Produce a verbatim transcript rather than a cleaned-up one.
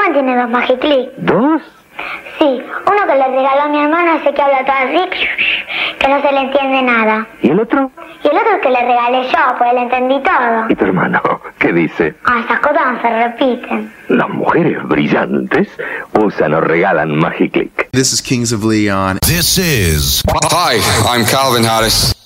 hermano tiene dos Magic Click. ¿Dos? Sí, uno que le regaló a mi hermano, ese que habla todo así, que no se le entiende nada. ¿Y el otro? Y el otro que le regalé yo, pues le entendí todo. ¿Y tu hermano qué dice? Ah, esas cosas no se repiten. Las mujeres brillantes usan o regalan Magic Click. This is Kings of Leon. This is... Hi, I'm Calvin Harris.